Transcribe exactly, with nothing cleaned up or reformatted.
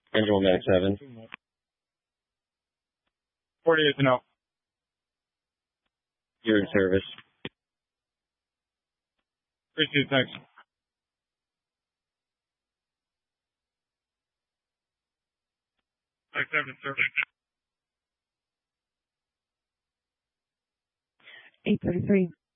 Angel Medic seven. forty-eight to know. You're in service. Appreciate it, thanks. five seven, service. eight thirty-three.